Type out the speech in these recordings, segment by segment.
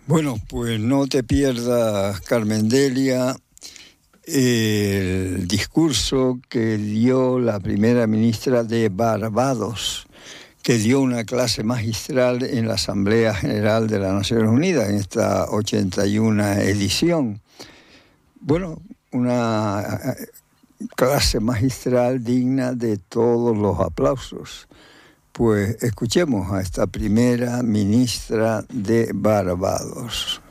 Bueno, pues no te pierdas, Carmen Delia, el discurso que dio la primera ministra de Barbados, que dio una clase magistral en la Asamblea General de las Naciones Unidas, en esta 81ª edición. Bueno, una clase magistral digna de todos los aplausos. Pues escuchemos a esta primera ministra de Barbados.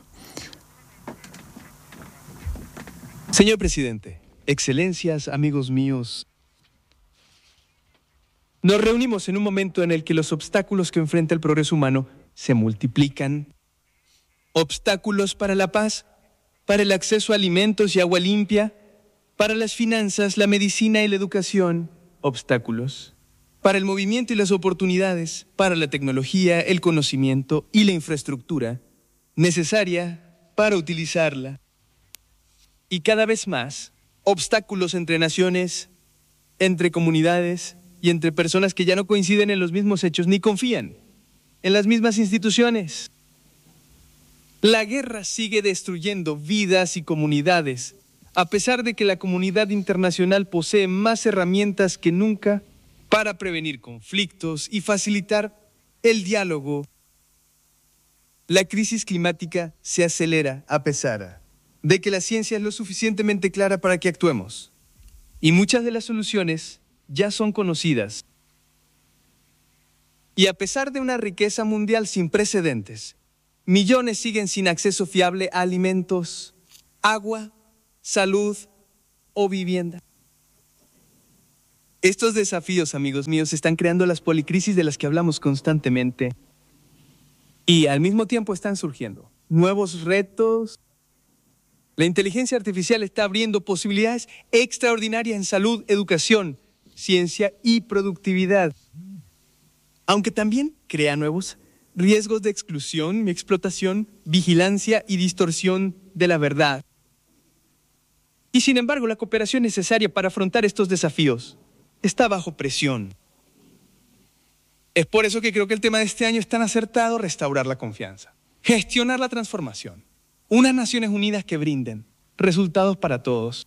Señor presidente, excelencias, amigos míos, nos reunimos en un momento en el que los obstáculos que enfrenta el progreso humano se multiplican. Obstáculos para la paz, para el acceso a alimentos y agua limpia, para las finanzas, la medicina y la educación. Obstáculos para el movimiento y las oportunidades, para la tecnología, el conocimiento y la infraestructura necesaria para utilizarla. Y cada vez más, obstáculos entre naciones, entre comunidades y entre personas que ya no coinciden en los mismos hechos ni confían en las mismas instituciones. La guerra sigue destruyendo vidas y comunidades, a pesar de que la comunidad internacional posee más herramientas que nunca para prevenir conflictos y facilitar el diálogo. La crisis climática se acelera a pesar de que la ciencia es lo suficientemente clara para que actuemos. Y muchas de las soluciones ya son conocidas. Y a pesar de una riqueza mundial sin precedentes, millones siguen sin acceso fiable a alimentos, agua, salud o vivienda. Estos desafíos, amigos míos, están creando las policrisis de las que hablamos constantemente. Y al mismo tiempo están surgiendo nuevos retos. La inteligencia artificial está abriendo posibilidades extraordinarias en salud, educación, ciencia y productividad. Aunque también crea nuevos riesgos de exclusión, explotación, vigilancia y distorsión de la verdad. Y sin embargo, la cooperación necesaria para afrontar estos desafíos está bajo presión. Es por eso que creo que el tema de este año es tan acertado: restaurar la confianza, gestionar la transformación, unas Naciones Unidas que brinden resultados para todos.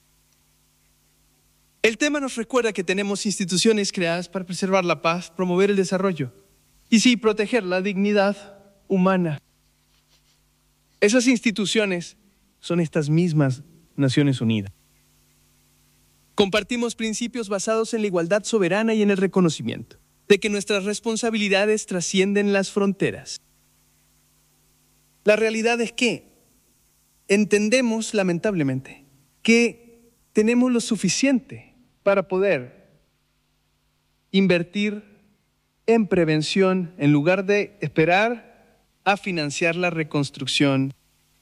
El tema nos recuerda que tenemos instituciones creadas para preservar la paz, promover el desarrollo y sí, proteger la dignidad humana. Esas instituciones son estas mismas Naciones Unidas. Compartimos principios basados en la igualdad soberana y en el reconocimiento de que nuestras responsabilidades trascienden las fronteras. La realidad es que entendemos, lamentablemente, que tenemos lo suficiente para poder invertir en prevención en lugar de esperar a financiar la reconstrucción.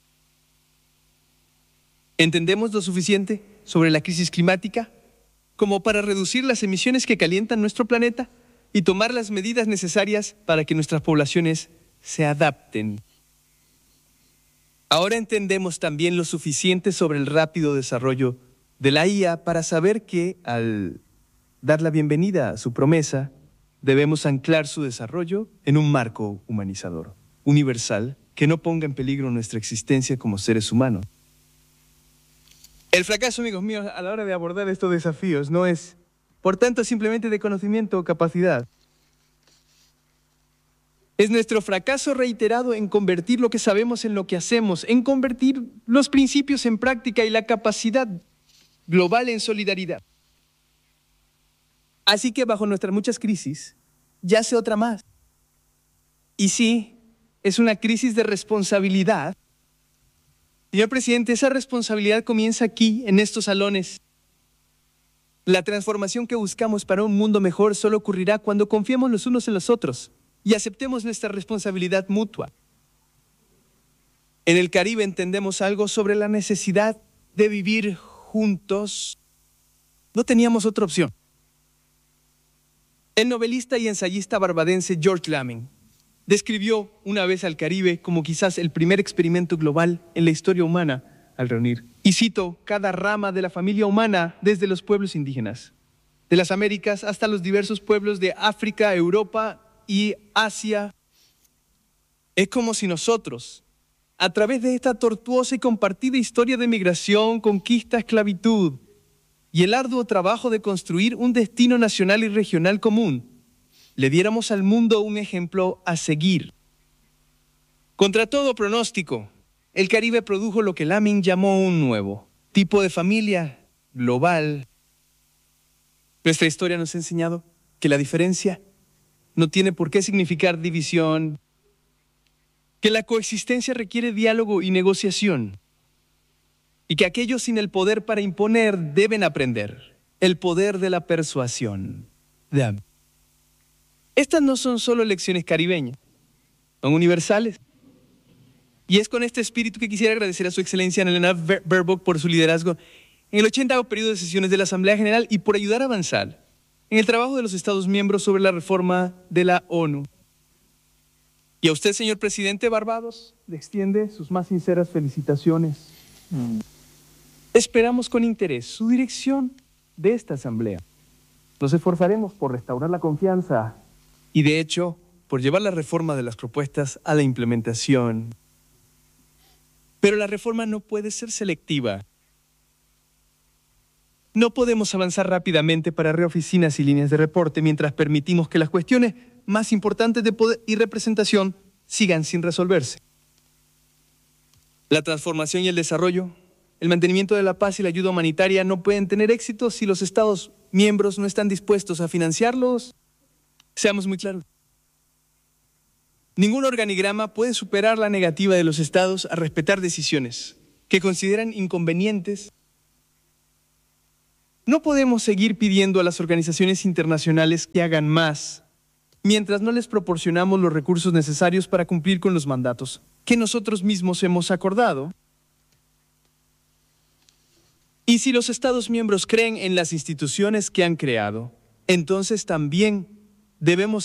¿Entendemos lo suficiente sobre la crisis climática como para reducir las emisiones que calientan nuestro planeta y tomar las medidas necesarias para que nuestras poblaciones se adapten? Ahora entendemos también lo suficiente sobre el rápido desarrollo de la IA para saber que, al dar la bienvenida a su promesa, debemos anclar su desarrollo en un marco humanizador, universal, que no ponga en peligro nuestra existencia como seres humanos. El fracaso, amigos míos, a la hora de abordar estos desafíos no es, por tanto, simplemente de conocimiento o capacidad. Es nuestro fracaso reiterado en convertir lo que sabemos en lo que hacemos, en convertir los principios en práctica y la capacidad global en solidaridad. Así que bajo nuestras muchas crisis, yace otra más. Y sí, es una crisis de responsabilidad. Señor presidente, esa responsabilidad comienza aquí, en estos salones. La transformación que buscamos para un mundo mejor solo ocurrirá cuando confiemos los unos en los otros y aceptemos nuestra responsabilidad mutua. En el Caribe entendemos algo sobre la necesidad de vivir juntos. No teníamos otra opción. El novelista y ensayista barbadense George Lamming describió una vez al Caribe como quizás el primer experimento global en la historia humana al reunir, y cito, cada rama de la familia humana, desde los pueblos indígenas de las Américas hasta los diversos pueblos de África, Europa y Asia. Es como si nosotros a través de esta tortuosa y compartida historia de migración, conquista, esclavitud y el arduo trabajo de construir un destino nacional y regional común, le diéramos al mundo un ejemplo a seguir. Contra todo pronóstico, el Caribe produjo lo que Lamin llamó un nuevo tipo de familia global. Nuestra historia nos ha enseñado que la diferencia no tiene por qué significar división, que la coexistencia requiere diálogo y negociación, y que aquellos sin el poder para imponer deben aprender el poder de la persuasión. Estas no son solo lecciones caribeñas, son universales. Y es con este espíritu que quisiera agradecer a su excelencia Annalena Baerbock por su liderazgo en el 80º periodo de sesiones de la Asamblea General y por ayudar a avanzar en el trabajo de los Estados miembros sobre la reforma de la ONU. Y a usted, señor presidente Barbados, le extiende sus más sinceras felicitaciones. Esperamos con interés su dirección de esta Asamblea. Nos esforzaremos por restaurar la confianza y, de hecho, por llevar la reforma de las propuestas a la implementación. Pero la reforma no puede ser selectiva. No podemos avanzar rápidamente para reoficinas y líneas de reporte mientras permitimos que las cuestiones más importantes de poder y representación sigan sin resolverse. La transformación y el desarrollo, el mantenimiento de la paz y la ayuda humanitaria no pueden tener éxito si los Estados miembros no están dispuestos a financiarlos. Seamos muy claros. Ningún organigrama puede superar la negativa de los Estados a respetar decisiones que consideran inconvenientes. No podemos seguir pidiendo a las organizaciones internacionales que hagan más mientras no les proporcionamos los recursos necesarios para cumplir con los mandatos que nosotros mismos hemos acordado. Y si los Estados miembros creen en las instituciones que han creado, entonces también debemos